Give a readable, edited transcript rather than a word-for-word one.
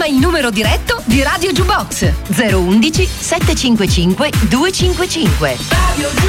Chiama il numero diretto di Radio Jukebox 011 755 255.